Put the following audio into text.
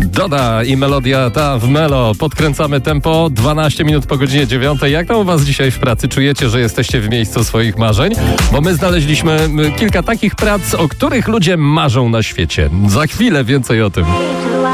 Doda i melodia ta w Melo. Podkręcamy tempo, 12 minut po godzinie 9. Jak tam u was dzisiaj w pracy? Czujecie, że jesteście w miejscu swoich marzeń? Bo my znaleźliśmy kilka takich prac, o których ludzie marzą na świecie. Za chwilę więcej o tym.